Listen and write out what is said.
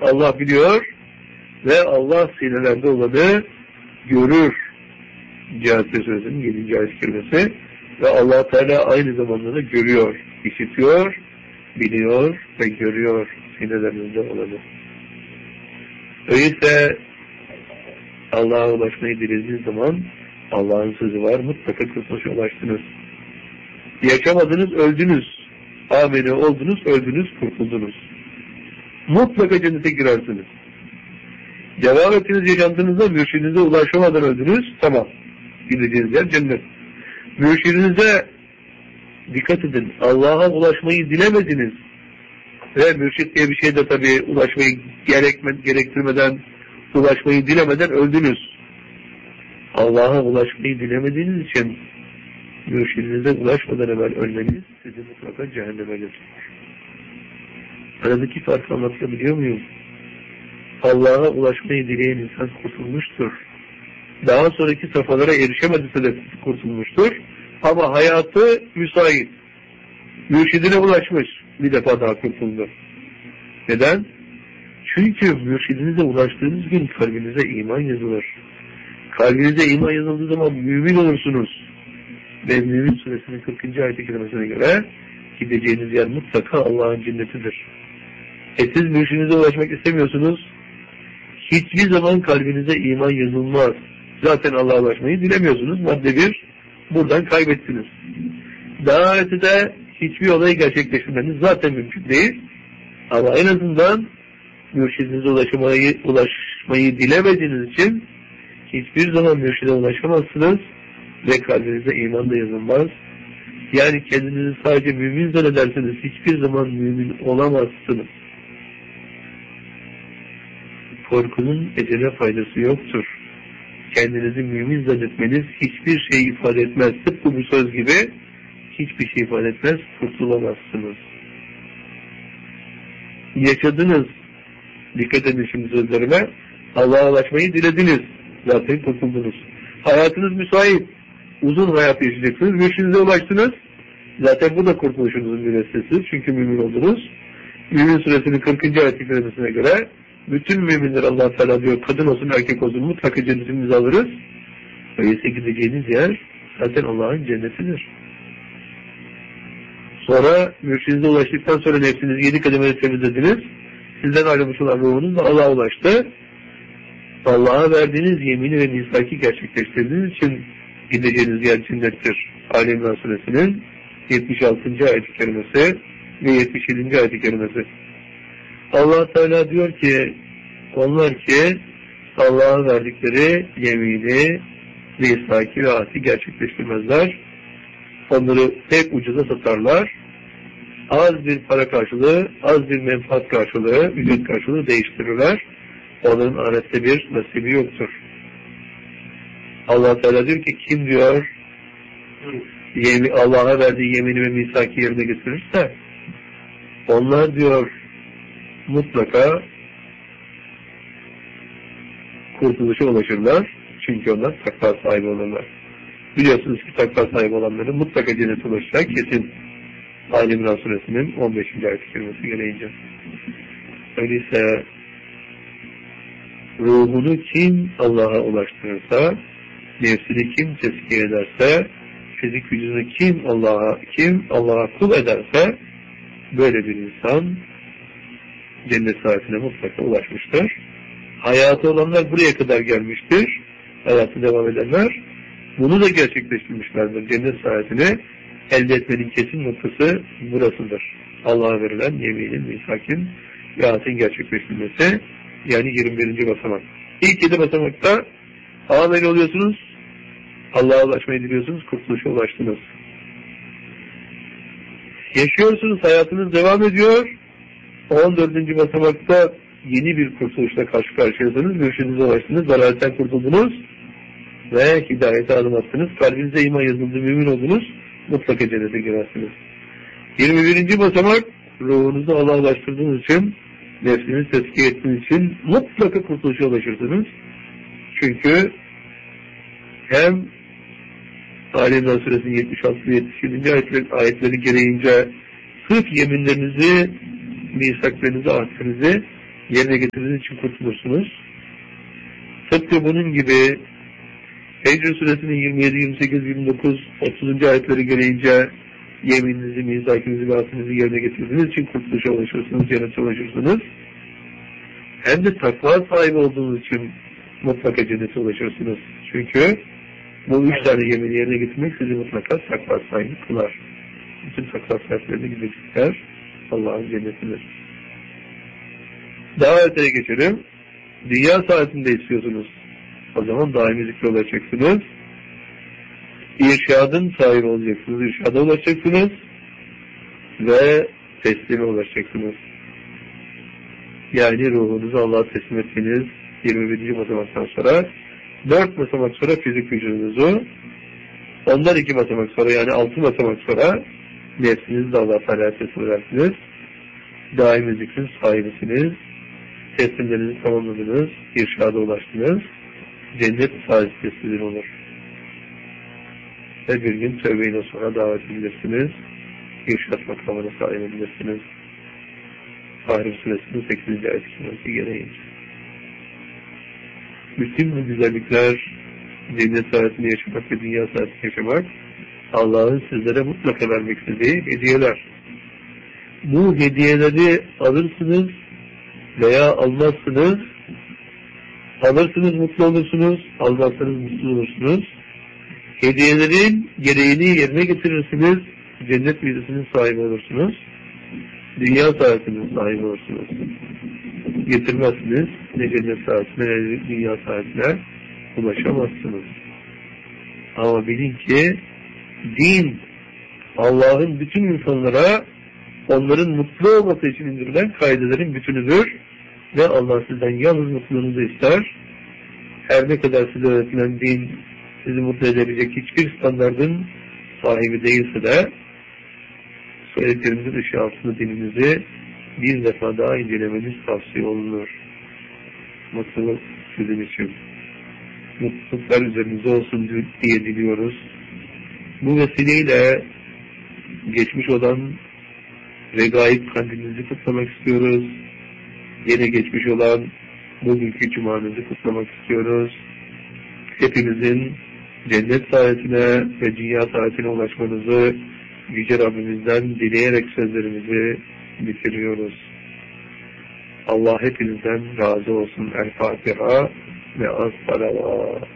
Allah biliyor ve Allah sinelerde olanı görür. Câsiye Suresi'nin 7. ayet-i kerimesi. Ve Allah Teala aynı zamanda da görüyor, işitiyor, biliyor ve görüyor sinelerinizde olanı. Öyleyse Allah'a ulaşmayı dilediğiniz zaman Allah'ın sözü var, mutlaka kurtuluşa ulaştınız. Yaşamadınız, öldünüz. Amene oldunuz, öldünüz, kurtuldunuz. Mutlaka cennete girersiniz. Devam ettiniz yaşantınızda, mürşidinize ulaşamadan öldünüz, tamam. Gideceğiniz yer cennet. Mürşidinize dikkat edin, Allah'a ulaşmayı dilemediniz. Ve mürşid diye bir şey de tabii ulaşmayı gerektirmeden, ulaşmayı dilemeden öldünüz. Allah'a ulaşmayı dilemediğiniz için mürşidinize ulaşmadan evvel ölmeniz sizi mutlaka cehenneme götürür. Aradaki farkı anlatabiliyor muyum? Allah'a ulaşmayı dileyen insan kurtulmuştur. Daha sonraki safhalara erişemediyse de kurtulmuştur. Ama hayatı müsait. Mürşidine ulaşmış. Bir defa daha kurtuldu. Neden? Çünkü mürşidinize ulaştığınız gün kalbinize iman yazılır. Kalbinize iman yazıldığı zaman mümin olursunuz. Ve Mümin Suresinin 40. ayet-i kerimesine göre gideceğiniz yer mutlaka Allah'ın cennetidir. Siz mürşidinize ulaşmak istemiyorsunuz. Hiçbir zaman kalbinize iman yazılmaz. Zaten Allah'a ulaşmayı dilemiyorsunuz. Madde 1, buradan kaybettiniz. Daha ötede hiçbir olayı gerçekleştirmeniz zaten mümkün değil. Ama en azından mürşidinize ulaşmayı dilemediğiniz için hiçbir zaman mürşide ulaşamazsınız ve kalbinize iman da yazılmaz. Yani kendinizi sadece mümin zannedersiniz, hiçbir zaman mümin olamazsınız. Korkunun ecele faydası yoktur. Kendinizi mümin zannetmeniz hiçbir şey ifade etmez. Tıpkı bu söz gibi hiçbir şey ifade etmez, kurtulamazsınız. Yaşadınız, dikkat edin şimdi sözlerime, Allah'a ulaşmayı dilediniz, zaten kurtuldunuz. Hayatınız müsait, uzun hayat yaşayacaksınız, mürşidinize ulaştınız, zaten bu da kurtuluşunuzun bir vesilesi, çünkü mümin oldunuz. Mümin Suresinin 40. ayet-i kerimesine göre bütün müminler Allah Teala diyor, kadın olsun erkek olsun mutlaka cennetimizi alırız. Öyleyse gideceğiniz yer zaten Allah'ın cennetidir. Sonra mürşidinize ulaştıktan sonra nefsinizi 7 kademede temizlediniz. Sizden ayrılmış olan ruhunuz da Allah'a ulaştı. Allah'a verdiğiniz yemini ve misaki gerçekleştirdiğiniz için gideceğiniz yer cennettir. Ali İmran Suresinin 76. ayet-i kerimesi ve 77. ayet-i kerimesi. Allah Teala diyor ki, onlar ki Allah'a verdikleri yemini, misaki ve ahdi gerçekleştirmezler. Onları hep ucuza satarlar. Az bir para karşılığı, az bir menfaat karşılığı, ücret karşılığı değiştirirler. Onların ahirette bir nasibi yoktur. Allah Teala diyor ki, kim diyor Allah'a verdiği yemini ve misaki yerine getirirse onlar diyor mutlaka kurtuluşa ulaşırlar. Çünkü onlar takva sahibi olurlar. Biliyorsunuz ki takva sahibi olanların mutlaka cennete ulaşacağı kesin. Ali İmran Suresinin 15. ayet-i kerimesi gereğince. Öyleyse ruhunu kim Allah'a ulaştırırsa, nefsini kim tezkiye ederse, fizik vücudunu kim Allah'a kul ederse, böyle bir insan cennet saatine mutlaka ulaşmıştır. Hayatı olanlar buraya kadar gelmiştir. Hayatı devam edenler bunu da gerçekleştirmişlerdir. Cennet saatini elde etmenin kesin noktası burasıdır. Allah'a verilen yeminin, misakin ve ahadin gerçekleştirilmesi, yani 21. basamak. İlk 7 basamakta amel oluyorsunuz, Allah'a ulaşmayı diliyorsunuz, kurtuluşa ulaştınız. Yaşıyorsunuz, hayatınız devam ediyor. 14. basamakta yeni bir kurtuluşla karşı karşıyasınız, mürşidinize ulaştınız, zarareten kurtuldunuz ve hidayete adım attınız, kalbinize iman yazıldı, mümin oldunuz, mutlaka cennete girersiniz. 21. basamak, ruhunuzu Allah'a ulaştırdığınız için, nefsinizi tezkiye ettiğiniz için mutlaka kurtuluşa ulaşırsınız. Çünkü hem Ali İmran Suresinin 76 ve 77. ayetleri gereğince sırf yeminlerinizi, misaklarınızı, ahdinizi yerine getirdiğiniz için kurtulursunuz. Tıpkı bunun gibi Hicr suresinin 27, 28, 29, 30. ayetleri gereğince yemininizi, mizakinizi ve ahdinizi yerine getirdiğiniz için kurtuluşa ulaşırsınız, cennete ulaşırsınız. Hem de takva sahibi olduğunuz için mutlaka cennete ulaşırsınız. Çünkü bu 3 tane yemini yerine getirmek sizi mutlaka takva sahibi kılar. Bütün takva sahiplerine gidecekler Allah'ın cennetidir. Daha öteye geçelim. Dünya saatinde istiyorsunuz. O zaman daimi zikre olacaksınız. İrşadın sahibi olacaksınız. İrşada ulaşacaksınız. Ve teslime ulaşacaksınız. Yani ruhunuzu Allah'a teslim ettiğiniz 21. basamaktan sonra 4 basamak sonra fizik vücudunuzu, ondan 2 basamak sonra yani 6 basamak sonra nefsinizi de Allah'a Teala'ya teslim edersiniz. Daimi zikrin sahibisiniz. Teslimlerinizi tamamladınız. İrşada ulaştınız. Cennet saadeti sizin olur. Ve bir gün tövbe-i nasuha davet edilirsiniz. İrşad makamına sahip edilirsiniz. Fahrim Suresinin 8. ayet-i gereğince. Bütün bu güzellikler, cennet saadetini yaşamak ve dünya saadetini yaşamak, Allah'ın sizlere mutlaka vermek istediği hediyeler. Bu hediyeleri alırsınız veya almazsınız. Alırsınız, mutlu olursunuz. Almazsanız mutlu olursunuz. Hediyelerin gereğini yerine getirirsiniz. Cennet müjdesinin sahibi olursunuz. Dünya saadetinin sahibi olursunuz. Getirmezsiniz. Ne cennet saadetine ne dünya saadetine ulaşamazsınız. Ama bilin ki din Allah'ın bütün insanlara onların mutlu olması için indirilen kaidelerin bütünüdür. Ve Allah sizden yalnız mutluluğunuzu ister. Her ne kadar size öğretilen din sizi mutlu edebilecek hiçbir standardın sahibi değilse de söylediklerimizin ışığı altında dininizi bir defa daha incelemeniz tavsiye olunur. Mutluluk sizin için. Mutluluklar üzerinize olsun diye diliyoruz. Bu vesileyle geçmiş olan Regaib kandilinizi kutlamak istiyoruz. Yeni geçmiş olan bugünkü cumanızı kutlamak istiyoruz. Hepinizin cennet saadetine ve dünya saadetine ulaşmanızı Yüce Rabbimizden dileyerek sözlerimizi bitiriyoruz. Allah hepinizden razı olsun. El Fatiha ve as-salavat.